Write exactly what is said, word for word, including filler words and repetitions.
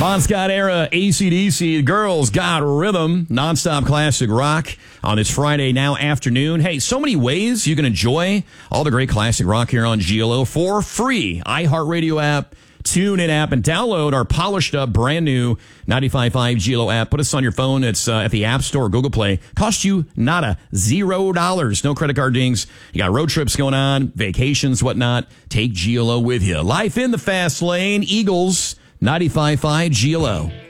Bon Scott era A C D C, Girls Got Rhythm, nonstop classic rock on this Friday now afternoon. Hey, so many ways you can enjoy all the great classic rock here on G L O for free. iHeartRadio app, TuneIn app, and download our polished up brand new ninety-five point five G L O app. Put us on your phone. It's uh, at the App Store or Google Play. Cost you nada, zero dollars. No credit card dings. You got road trips going on, vacations, whatnot. Take G L O with you. Life in the fast lane. Eagles, ninety-five point five G L O.